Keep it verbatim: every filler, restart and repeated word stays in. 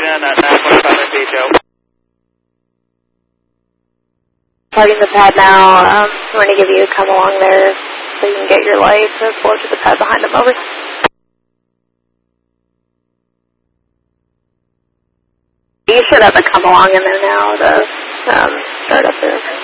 Ocean at nine forty-five at Beach Oak. Starting the pad now. Um, I'm going to give you a come along there so you can get your light to pull to the pad behind them. Over. You should have a come along in there now to um, start up there.